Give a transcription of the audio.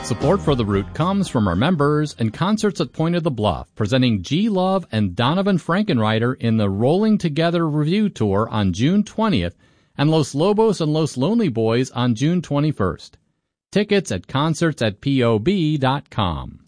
Support for The Root comes from our members and Concerts at Point of the Bluff, presenting G. Love and Donovan Frankenreiter in the Rolling Together Review Tour on June 20th and Los Lobos and Los Lonely Boys on June 21st. Tickets at concertsatpob.com.